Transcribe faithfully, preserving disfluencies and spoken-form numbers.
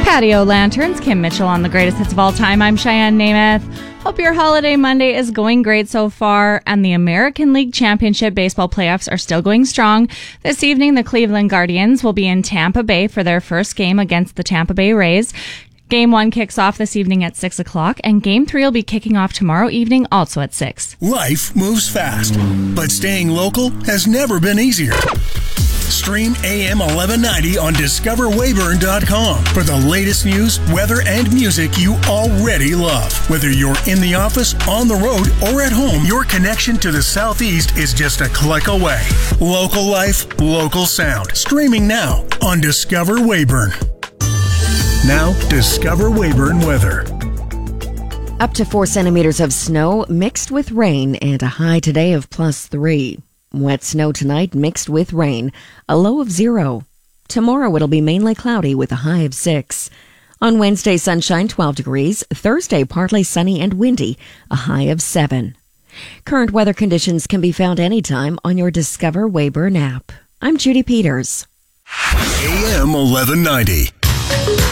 Patio Lanterns, Kim Mitchell on the greatest hits of all time. I'm Cheyenne Namath. Hope your holiday Monday is going great so far, and the American League Championship Baseball playoffs are still going strong. This evening, the Cleveland Guardians will be in Tampa Bay for their first game against the Tampa Bay Rays. Game one kicks off this evening at six o'clock, and Game three will be kicking off tomorrow evening, also at six. Life moves fast, but staying local has never been easier. Stream A M eleven ninety on discover weyburn dot com for the latest news, weather, and music you already love. Whether you're in the office, on the road, or at home, your connection to the Southeast is just a click away. Local life, local sound. Streaming now on Discover Weyburn. Now, Discover Weyburn weather. Up to four centimeters of snow mixed with rain and a high today of plus three. Wet snow tonight mixed with rain, a low of zero. Tomorrow it'll be mainly cloudy with a high of six. On Wednesday, sunshine, twelve degrees. Thursday, partly sunny and windy, a high of seven. Current weather conditions can be found anytime on your Discover Weyburn app. I'm Judy Peters. A M eleven ninety.